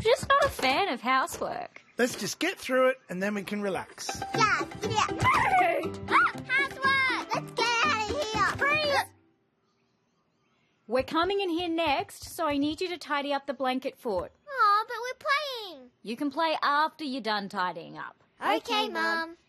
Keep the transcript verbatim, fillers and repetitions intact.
just not a fan of housework. Let's just get through it and then we can relax. Dad, yeah. Housework! Let's get out of here! Freeze! We're coming in here next, so I need you to tidy up the blanket fort. Oh, but we're playing. You can play after you're done tidying up. Okay, Mum.